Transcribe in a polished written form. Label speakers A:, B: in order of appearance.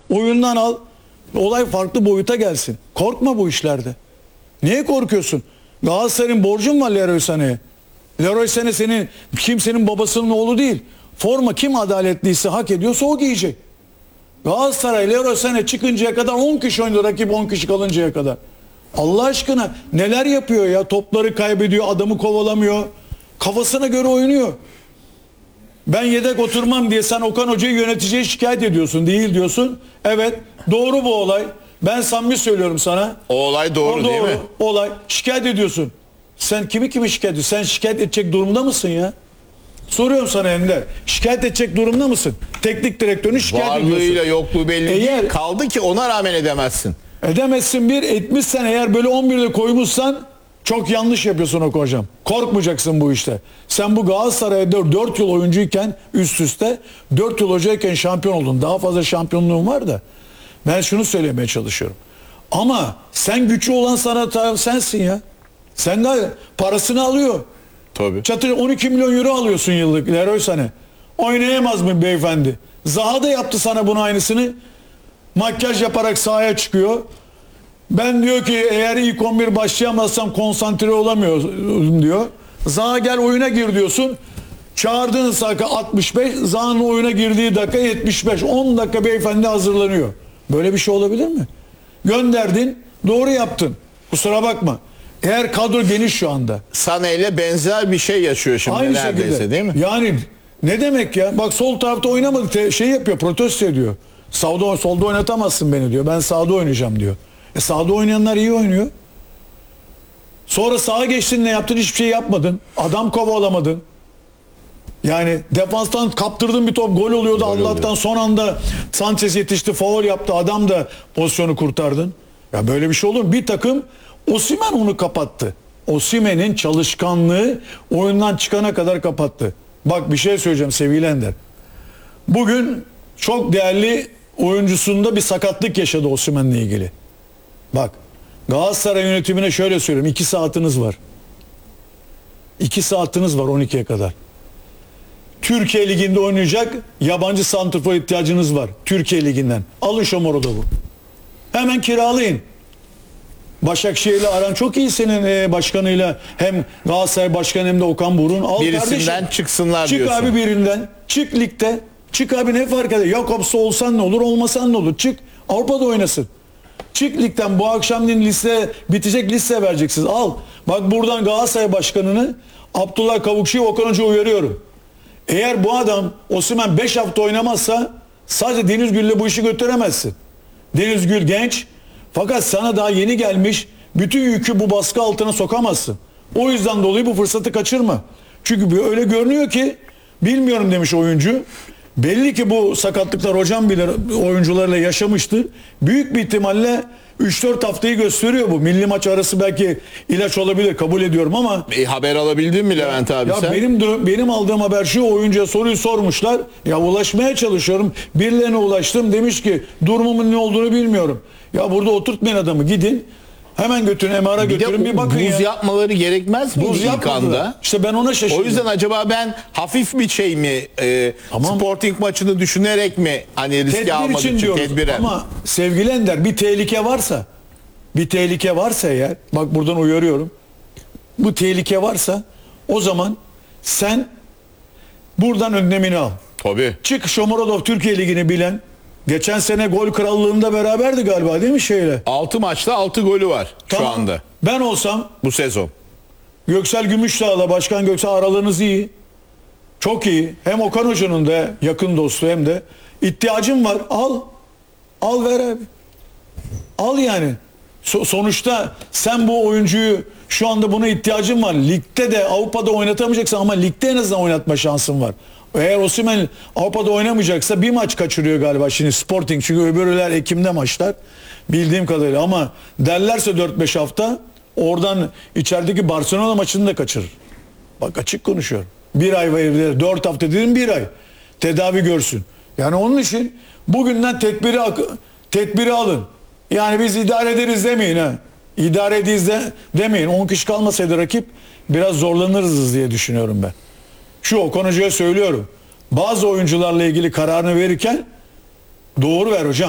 A: Oyundan al. Olay farklı boyuta gelsin. Korkma bu işlerde. Niye korkuyorsun? Galatasaray'ın borcu mu var Leroy Sané'ye? Leroy Sané senin kimsenin babasının oğlu değil. Forma kim adaletliyse hak ediyorsa o giyecek. Galatasaray Leroy Sané çıkıncaya kadar 10 kişi oynuyor, rakip 10 kişi kalıncaya kadar. Allah aşkına neler yapıyor ya? Topları kaybediyor, adamı kovalamıyor. Kafasına göre oynuyor. Ben yedek oturmam diye sen Okan Hoca'yı yöneticiye şikayet ediyorsun. Değil diyorsun. Evet, doğru bu olay. Ben samimi söylüyorum sana.
B: O olay doğru değil mi?
A: Olay. Şikayet ediyorsun. Sen kimi şikayet ediyorsun? Sen şikayet edecek durumda mısın ya? Soruyorum sana Ender. Şikayet edecek durumda mısın? Teknik direktörünü şikayet ediyorsun.
B: Varlığıyla yokluğu belli değil. Kaldı ki ona rağmen edemezsin.
A: Edemezsin bir. Etmişsen eğer böyle 11'de koymuşsan çok yanlış yapıyorsun Okan Hocam. Korkmayacaksın bu işte. Sen bu Galatasaray'da 4 yıl oyuncuyken üst üste 4 yıl hocayken şampiyon oldun. Daha fazla şampiyonluğun var da ben şunu söylemeye çalışıyorum. Ama sen güçlü olan sana sensin ya. Sen de parasını alıyor.
B: Tabii.
A: Çatır 12 milyon euro alıyorsun yıllık Leroy Sané. Oynayamaz mı beyefendi? Zaha da yaptı sana bunu aynısını. Makyaj yaparak sahaya çıkıyor. Ben diyor ki eğer ilk 11 başlayamazsam konsantre olamıyorum diyor. Zaha gel oyuna gir diyorsun. Çağırdığın dakika 65, Zaha'nın oyuna girdiği dakika 75. 10 dakika beyefendi hazırlanıyor. Böyle bir şey olabilir mi? Gönderdin, doğru yaptın. Kusura bakma. Eğer kadro geniş şu anda.
B: Sané ile benzer bir şey yaşıyor şimdi
A: Aynı
B: neredeyse
A: şekilde.
B: değil mi?
A: Yani ne demek ya? Bak sol tarafta oynamadı. Şey yapıyor, protesto ediyor. Solda oynatamazsın beni diyor. Ben sağda oynayacağım diyor. Sağda oynayanlar iyi oynuyor. Sonra sağa geçtin, ne yaptın? Hiçbir şey yapmadın. Adam kovalamadın. Yani defanstan kaptırdın bir top, gol oluyordu. Allah'tan son anda Sanchez yetişti, faul yaptı. Adam da pozisyonu kurtardın. Ya böyle bir şey olur mu? Bir takım Osimhen onu kapattı. Osimhen'in çalışkanlığı oyundan çıkana kadar kapattı. Bak bir şey söyleyeceğim sevgili Ender. Bugün çok değerli oyuncusunda bir sakatlık yaşadı Osimhen'le ilgili. Bak Galatasaray yönetimine şöyle söylüyorum. 2 saatiniz var. 2 saatiniz var 12'ye kadar. Türkiye Ligi'nde oynayacak yabancı santrfor ihtiyacınız var. Türkiye Ligi'nden. Alın Shomurodov'u. Hemen kiralayın. Başakşehir'le aran çok iyi senin başkanıyla. Hem Galatasaray Başkanı hem de Okan Buruk'un. Al
B: Birisinden
A: kardeşim.
B: çıksınlar
A: Çık
B: diyorsun.
A: abi birinden. Çık ligde. Çık abi ne fark eder? Jakobs'u olsan ne olur, olmasan ne olur? Çık. Avrupa'da oynasın. Çık ligden. Bu akşam liste bitecek, liste vereceksiniz. Al. Bak buradan Galatasaray Başkanı'nı Abdullah Kavukçu'yu Okan Hoca'ya uyarıyorum. Eğer bu adam Osimhen 5 hafta oynamazsa sadece Deniz Gül'le bu işi götüremezsin. Deniz Gül genç fakat sana daha yeni gelmiş, bütün yükü bu baskı altına sokamazsın. O yüzden dolayı bu fırsatı kaçırma. Çünkü öyle görünüyor ki bilmiyorum demiş oyuncu. Belli ki bu sakatlıklar hocam bile oyuncularla yaşamıştır. Büyük bir ihtimalle 3-4 haftayı gösteriyor bu. Milli maç arası belki ilaç olabilir, kabul ediyorum ama
B: Haber alabildin mi Levent abi sen?
A: Benim aldığım haber şu, oyuncuya soruyu sormuşlar. Ya ulaşmaya çalışıyorum. Birilerine ulaştım. Demiş ki durumumun ne olduğunu bilmiyorum. Ya burada oturtmayın adamı. Gidin. Hemen götürün MR'a götürün bir bakın ya.
B: Buz yapmaları gerekmez mi ilk anda?
A: İşte ben ona şaşırdım.
B: O yüzden acaba ben hafif bir şey mi Sporting maçını düşünerek mi hani riske almak için tedbire?
A: Ama sevgili Ender bir tehlike varsa eğer, bak buradan uyarıyorum. Bu tehlike varsa o zaman sen buradan önlemini al.
B: Tabii.
A: Çık, Shomurodov Türkiye Ligi'ni bilen, geçen sene gol krallığında beraberdi galiba değil mi şeyle?
B: 6 maçta 6 golü var şu anda.
A: Ben olsam
B: Bu sezon.
A: Göksel Gümüşdağ'la Başkan Göksel aralarınız iyi. Çok iyi. Hem Okan Hoca'nın da yakın dostu hem de ihtiyacım var. Al. Al ver abi. Al yani. Sonuçta sen bu oyuncuyu şu anda buna ihtiyacın var. Ligde de Avrupa'da oynatamayacaksın ama ligde en azından oynatma şansın var. Eğer Osimhen Avrupa'da oynamayacaksa bir maç kaçırıyor galiba şimdi Sporting. Çünkü öbürler Ekim'de maçlar. Bildiğim kadarıyla ama derlerse 4-5 hafta oradan içerideki Barcelona maçını da kaçırır. Bak açık konuşuyorum. Bir ay verir, 4 hafta dedim bir ay. Tedavi görsün. Yani onun için bugünden tedbiri alın. Yani biz idare ederiz demeyin ha. İdare ederiz demeyin. 10 kişi kalmasaydı rakip biraz zorlanırız diye düşünüyorum ben. Şu Okan Hoca'ya söylüyorum. Bazı oyuncularla ilgili kararını verirken doğru ver hocam.